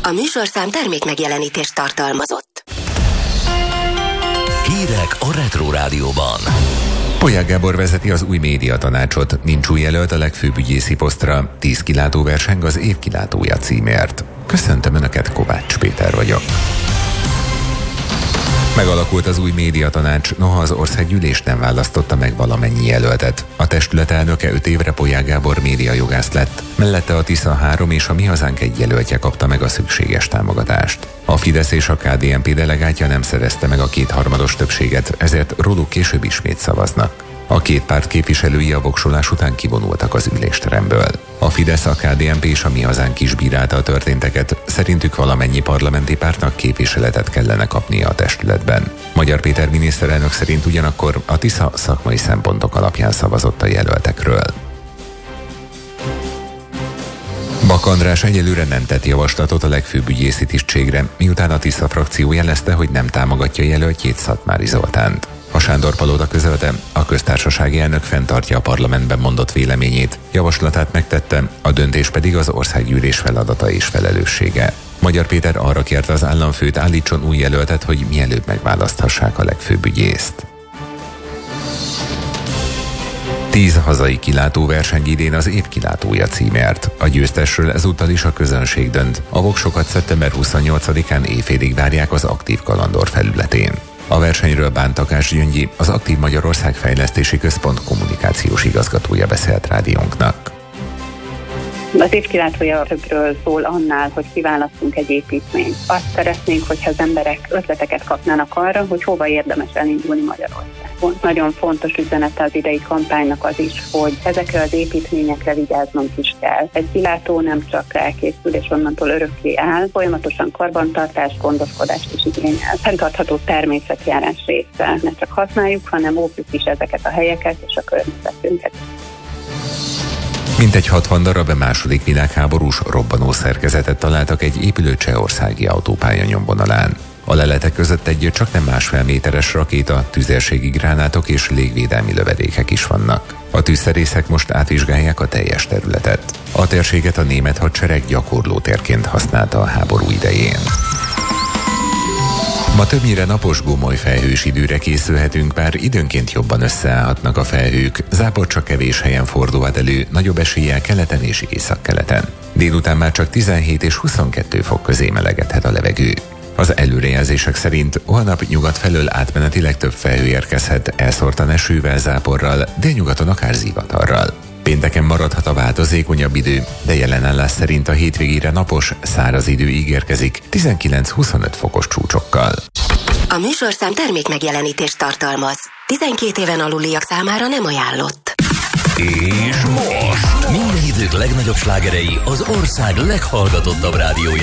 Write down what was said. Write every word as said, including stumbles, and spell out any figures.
A műsorszám termék megjelenítést tartalmazott. Hírek a Retro Rádióban. Polyák Gábor vezeti az új médiatanácsot, nincs új jelölt a legfőbb ügyészi posztra, tíz kilátó verseng az év kilátója címért. Köszöntöm Önöket, Kovács Péter vagyok. Megalakult az új médiatanács, noha az országgyűlés nem választotta meg valamennyi jelöltet. A testület elnöke öt évre Polyák Gábor médiajogász lett, mellette a Tisza három és a Mi Hazánk egy jelöltje kapta meg a szükséges támogatást. A Fidesz és a ká dé en pé delegátja nem szerezte meg a kétharmados többséget, ezért róluk később ismét szavaznak. A két párt képviselői a voksolás után kivonultak az ülésteremből. A Fidesz, a ká dé en pé és a Mi Hazánk is bírálta a történteket, szerintük valamennyi parlamenti pártnak képviseletet kellene kapnia a testületben. Magyar Péter miniszterelnök szerint ugyanakkor a Tisza szakmai szempontok alapján szavazott a jelöltekről. Bak András egyelőre nem tett javaslatot a legfőbb ügyészi tisztségre, miután a Tisza frakció jelezte, hogy nem támogatja jelöltjét, Szatmári Zoltánt. A Sándor Palota közölte, a köztársasági elnök fenntartja a parlamentben mondott véleményét, javaslatát megtette, a döntés pedig az országgyűlés feladata és felelőssége. Magyar Péter arra kérte az államfőt, állítson új jelöltet, hogy mielőbb megválaszthassák a legfőbb ügyészt. Tíz hazai kilátóverseny idén az év kilátója címért. A győztesről ezúttal is a közönség dönt. A voksokat szeptember huszonnyolcadikán éjfélig várják az Aktív Kalandor felületén. A versenyről Bán Takás Gyöngyi, az Aktív Magyarország Fejlesztési Központ kommunikációs igazgatója beszélt rádiónknak. Az év kilátója többről szól annál, hogy kiválasztunk egy építményt. Azt szeretnénk, hogyha az emberek ötleteket kapnának arra, hogy hova érdemes elindulni Magyarországon. Nagyon fontos üzenete az idei kampánynak az is, hogy ezekre az építményekre vigyáznunk is kell. Egy kilátó nem csak elkészül és onnantól örökké áll, folyamatosan karbantartást, gondoskodást is igényel. Fenntartható természetjárás része. Ne csak használjuk, hanem óvjuk is ezeket a helyeket és a környezetünket. Mintegy hatvan darab második világháborús robbanó szerkezetet találtak egy épülő csehországi autópálya nyomvonalán. A leletek között egy csaknem másfél méteres rakéta, tüzérségi gránátok és légvédelmi lövedékek is vannak. A tűzszerészek most átvizsgálják a teljes területet. A térséget a német hadsereg gyakorlótérként használta a háború idején. Ma többnyire napos, gomoly felhős időre készülhetünk, bár időnként jobban összeállhatnak a felhők. Zápor csak kevés helyen fordulhat elő, nagyobb eséllyel keleten és északkeleten. Délután már csak tizenhét és huszonkettő fok közé melegedhet a levegő. Az előrejelzések szerint holnap nyugat felől átmenetileg több felhő érkezhet, elszórtan esővel, záporral, délnyugaton akár zivatarral. Pénteken maradhat a változékonyabb idő, de jelenállás szerint a hétvégére napos, száraz idő ígérkezik, tizenkilenc-huszonöt fokos csúcsokkal. A műsorszám termék megjelenítést tartalmaz. tizenkét éven aluliak számára nem ajánlott. És most minden idők legnagyobb slágerei az ország leghallgatottabb rádiója.